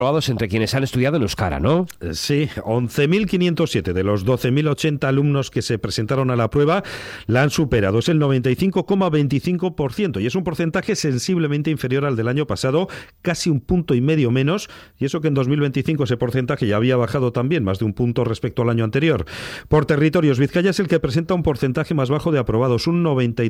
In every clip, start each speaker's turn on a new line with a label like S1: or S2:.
S1: aprobados entre quienes han estudiado en euskara, ¿no?
S2: Sí, 11.507 de los 12.080 alumnos que se presentaron a la prueba la han superado. Es el 95,25% y es un porcentaje sensiblemente inferior al del año pasado, casi 1,5 puntos menos, y eso que en 2025 ese porcentaje ya había bajado también, más de 1 punto respecto al año anterior. Por territorios, Vizcaya es el que presenta un porcentaje más bajo de aprobados, un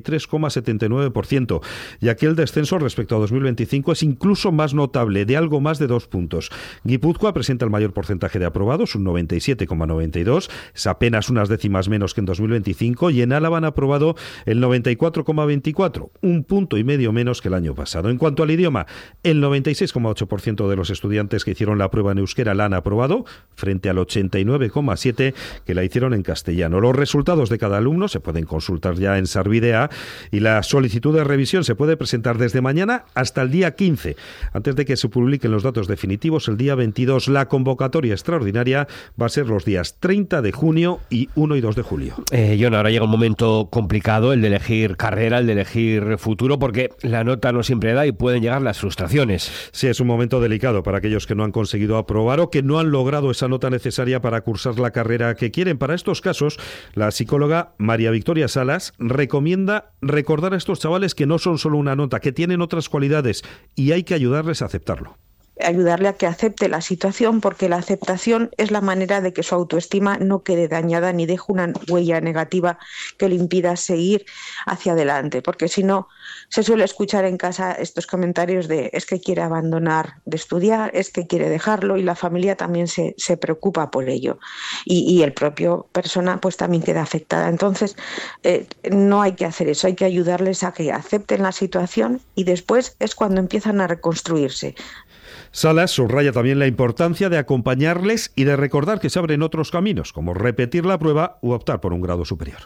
S2: 93,79%, y aquí el descenso respecto a 2025 es incluso más notable, de algo más de 2 puntos. Guipúzcoa presenta el mayor porcentaje de aprobados, un 97,92, es apenas unas décimas menos que en 2025, y en Álava han aprobado el 94,24, 1,5 puntos menos que el año pasado. En cuanto al idioma, el 96,8% de los estudiantes que hicieron la prueba en euskera la han aprobado, frente al 89,7% que la hicieron en castellano. Los resultados de cada alumno se pueden consultar ya en Sarbidea, y la solicitud de revisión se puede presentar desde mañana hasta el día 15, antes de que se publiquen los datos definitivos el día 22. La convocatoria extraordinaria va a ser los días 30 de junio y 1 y 2 de julio.
S1: John, ahora llega un momento complicado, el de elegir carrera, el de elegir futuro, porque la nota no siempre da y pueden llegar las frustraciones.
S2: Sí, es un momento delicado para aquellos que no han conseguido aprobar o que no han logrado esa nota necesaria para cursar la carrera que quieren. Para estos casos, la psicóloga María Victoria Salas recomienda recordar a estos chavales que no son solo una nota, que tienen otras cualidades y hay que ayudarles a aceptarlo.
S3: Ayudarle a que acepte la situación, porque la aceptación es la manera de que su autoestima no quede dañada ni deje una huella negativa que le impida seguir hacia adelante, porque si no, se suele escuchar en casa estos comentarios de es que quiere abandonar de estudiar, es que quiere dejarlo, y la familia también se preocupa por ello, y el propio persona pues también queda afectada. Entonces no hay que hacer eso, hay que ayudarles a que acepten la situación, y después es cuando empiezan a reconstruirse.
S2: Salas subraya también la importancia de acompañarles y de recordar que se abren otros caminos, como repetir la prueba u optar por un grado superior.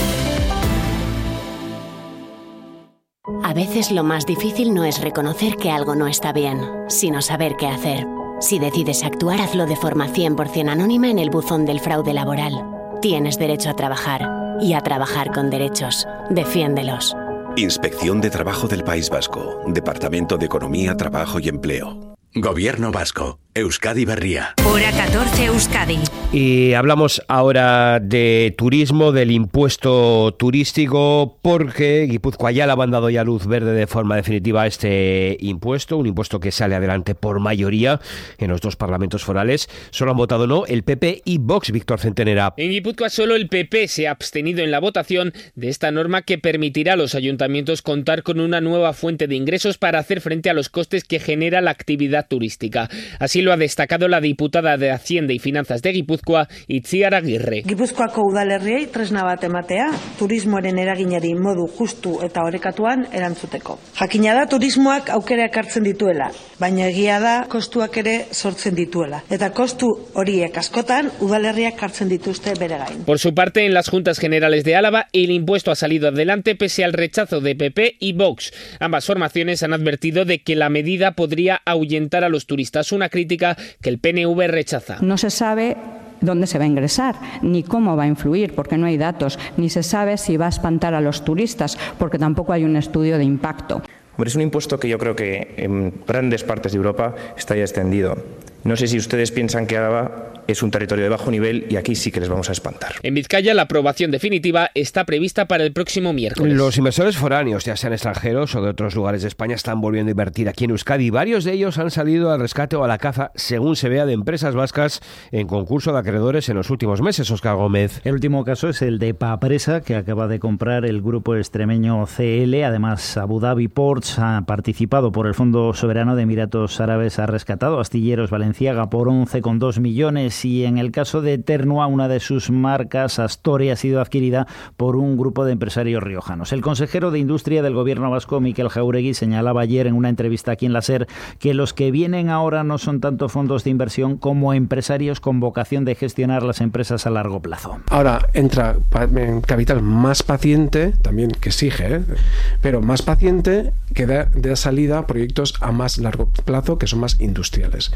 S4: A veces lo más difícil no es reconocer que algo no está bien, sino saber qué hacer. Si decides actuar, hazlo de forma 100% anónima en el buzón del fraude laboral. Tienes derecho a trabajar, y a trabajar con derechos. Defiéndelos.
S5: Inspección de Trabajo del País Vasco. Departamento de Economía, Trabajo y Empleo. Gobierno vasco. Euskadi Berria.
S6: Hora 14 Euskadi.
S1: Y hablamos ahora de turismo, del impuesto turístico, porque Guipúzcoa ya le ha dado ya luz verde de forma definitiva a este impuesto, un impuesto que sale adelante por mayoría en los dos parlamentos forales. Solo han votado no el PP y Vox. Víctor Centenera.
S7: En Guipúzcoa solo el PP se ha abstenido en la votación de esta norma que permitirá a los ayuntamientos contar con una nueva fuente de ingresos para hacer frente a los costes que genera la actividad turística. Así lo ha destacado la diputada de Hacienda y Finanzas de Guipúzcoa, Itziar Aguirre.
S8: Gipuzkoako udalerriei tresna bat ematea, turismoaren eraginari modu justu eta orekatuan erantzuteko. Jakina da turismoak aukera ekartzen dituela, baina egia da kostuak ere sortzen dituela. Eta kostu horiek askotan udalerriak hartzen dituzte bere gain.
S7: Por su parte, en las Juntas Generales de Álava, el impuesto ha salido adelante pese al rechazo de PP y Vox. Ambas formaciones han advertido de que la medida podría ahuyentar a los turistas, una crítica que el PNV rechaza.
S9: No se sabe dónde se va a ingresar, ni cómo va a influir, porque no hay datos, ni se sabe si va a espantar a los turistas, porque tampoco hay un estudio de impacto.
S10: Hombre, es un impuesto que yo creo que en grandes partes de Europa está ya extendido. No sé si ustedes piensan que Álava es un territorio de bajo nivel y aquí sí que les vamos a espantar.
S7: En Vizcaya la aprobación definitiva está prevista para el próximo miércoles.
S1: Los inversores foráneos, ya sean extranjeros o de otros lugares de España, están volviendo a invertir aquí en Euskadi. Varios de ellos han salido al rescate o a la caza, según se vea, de empresas vascas en concurso de acreedores en los últimos meses. Óscar Gómez.
S11: El último caso es el de Papresa, que acaba de comprar el grupo extremeño CL. Además, Abu Dhabi Ports ha participado por el Fondo Soberano de Emiratos Árabes, ha rescatado Astilleros Valenciaga por 11,2 millones. Y en el caso de Ternua, una de sus marcas, Astoria, ha sido adquirida por un grupo de empresarios riojanos. El consejero de Industria del Gobierno vasco, Mikel Jauregui, señalaba ayer en una entrevista aquí en la SER que los que vienen ahora no son tanto fondos de inversión como empresarios con vocación de gestionar las empresas a largo plazo.
S12: Ahora entra capital más paciente, también que exige, pero más paciente, que da salida a proyectos a más largo plazo, que son más industriales.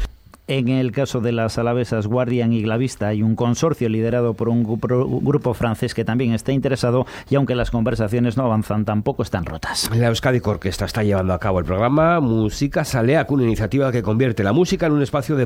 S11: En el caso de las alavesas Guardian y Glavista hay un consorcio liderado por un grupo francés que también está interesado, y aunque las conversaciones no avanzan, tampoco están rotas.
S1: La Euskadi Orquestra está llevando a cabo el programa Música Saleak, una iniciativa que convierte la música en un espacio de